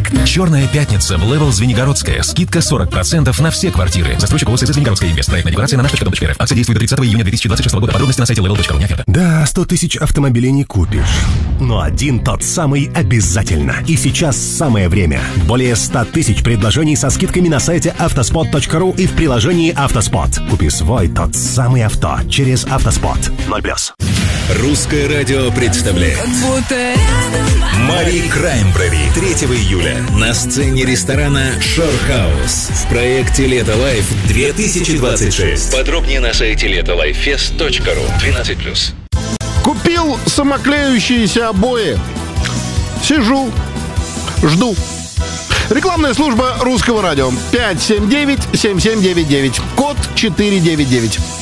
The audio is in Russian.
окна. Черная пятница в Level Звенигородская. Скидка 40% на все квартиры. Застройщик ОСС Звенигородская инвест. Проектная декларация на nаш.com.rf. Акция действует до 30 июня 2026 года. Подробности на сайте level.ru. Да, 100 тысяч автомобилей не купишь. Но один тот самый обязательно. И сейчас самое время. Более 100 тысяч предложений со скидками на сайте автоспот.ру и в приложении «Автоспот». Купи свой тот самый авто через «Автоспот». 0+. Русское радио представляет Мари Краймбрери 3 июля на сцене ресторана «Шорхаус» в проекте «Лето Лайф 2026». Подробнее на сайте letolifefest.ru. 12+. Купил самоклеющиеся обои. Сижу, жду. Рекламная служба Русского радио. 579-7799. Код 499.